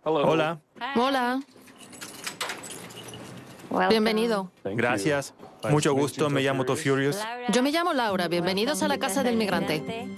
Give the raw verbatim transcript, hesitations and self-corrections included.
Hola, Hola. Bienvenido. gracias. Mucho gusto, me llamo Tofurious. Yo me llamo Laura. Bienvenidos a la Casa del Migrante.